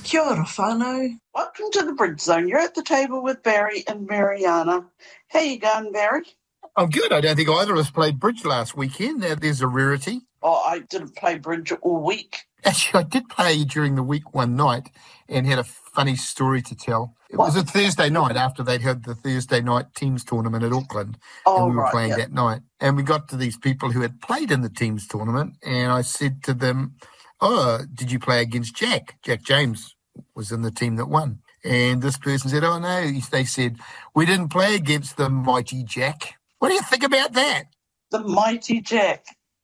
Kia ora whānau. Welcome to the Bridge Zone. You're at the table with Barry and Mariana. How you going, Barry? I'm good. I don't think either of us played bridge last weekend. There's a rarity. Oh, I didn't play bridge all week. Actually, I did play during the week one night and had a funny story to tell. It was a Thursday night after they'd had the Thursday night teams tournament at Auckland, and we were playing that night. And we got to these people who had played in the teams tournament, and I said to them, "Oh, did you play against Jack? Jack James was in the team that won." And this person said, "Oh, no." They said, "We didn't play against the mighty Jack." What do you think about that? The mighty Jack.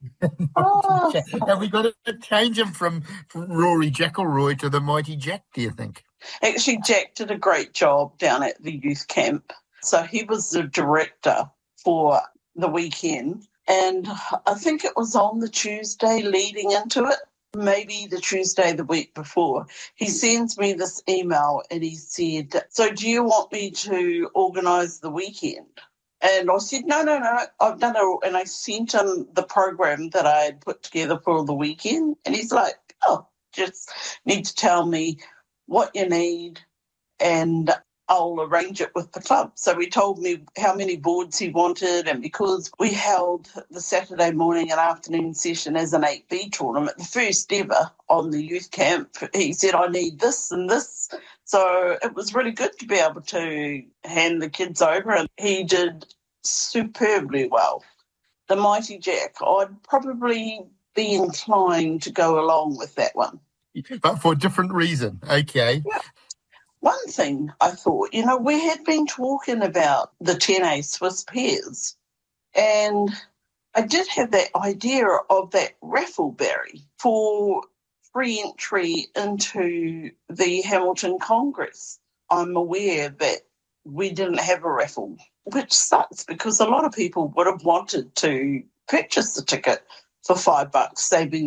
Have we got to change him from Rory Jackleroy to the mighty Jack, do you think? Actually, Jack did a great job down at the youth camp. So he was the director for the weekend. And I think it was on the Tuesday leading into it, maybe the Tuesday the week before. He sends me this email and he said, "So do you want me to organise the weekend?" And I said, no, I've done it all. And I sent him the program that I had put together for the weekend. And he's like, "Oh, just need to tell me what you need and I'll arrange it with the club." So he told me how many boards he wanted. And because we held the Saturday morning and afternoon session as an 8B tournament, the first ever on the youth camp, he said, "I need this and this." So it was really good to be able to hand the kids over, and he did superbly well. The mighty Jack, I'd probably be inclined to go along with that one. But for a different reason. Okay. Yeah. One thing I thought, we had been talking about the 10A Swiss pairs, and I did have that idea of that raffle, Barry, for free entry into the Hamilton Congress. I'm aware that we didn't have a raffle, which sucks because a lot of people would have wanted to purchase the ticket for $5, saving